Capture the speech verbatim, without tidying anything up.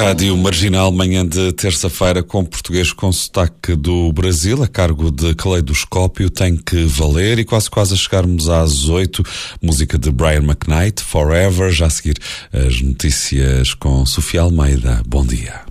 Rádio Marginal, manhã de terça-feira, com português com sotaque do Brasil, a cargo de Caleidoscópio, Tem Que Valer, e quase quase a chegarmos às oito, música de Brian McKnight, Forever, já a seguir as notícias com Sofia Almeida. Bom dia.